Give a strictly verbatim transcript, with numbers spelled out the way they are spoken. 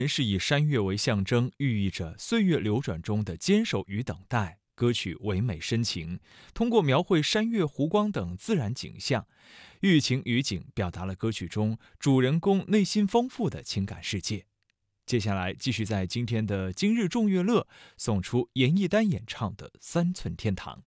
是以山岳为象征，寓意着岁月流转中的坚守与等待。歌曲唯美深情，通过描绘山岳、湖光等自然景象，寓情于景，表达了歌曲中主人公内心丰富的情感世界。接下来继续在今天的今日众乐乐送出严艺丹演唱的《三寸天堂》。